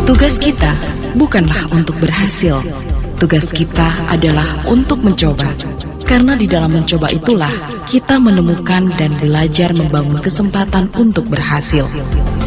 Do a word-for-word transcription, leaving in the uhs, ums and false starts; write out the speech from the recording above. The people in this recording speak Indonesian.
Tugas kita bukanlah untuk berhasil. Tugas kita adalah untuk mencoba. Karena di dalam mencoba itulah kita menemukan dan belajar membangun kesempatan untuk berhasil.